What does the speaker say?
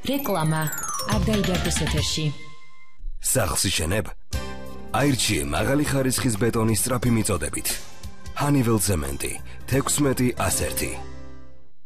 რეკლამა არ დაიბერდეს ეთერში. სახლს იშენებ? აირჩიე მაღალი ხარისხის ბეტონის სწრაფი მიწოდებით. Honeywell ცემენტი 16 101